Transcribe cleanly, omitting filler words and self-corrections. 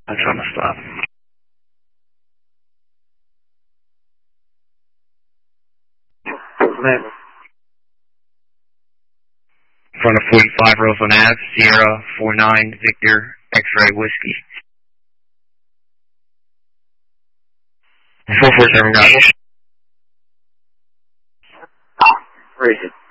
That's on the stop. Man. In front of 45 Roseland Ave, Sierra 49 Victor X-Ray Whiskey. 447 guys. Where is it?